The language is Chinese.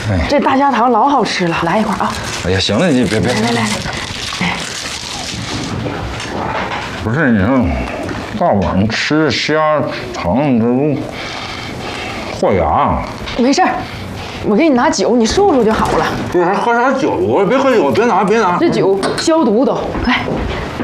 这大虾糖老好吃了，来一块啊！ 哎呀，行了，你别， 来， 不是你说，大晚上吃虾糖，这都坏牙。 没事儿，我给你拿酒，你漱漱就好了。 不是还喝啥酒？我别喝酒，别拿。 这酒消毒都，来。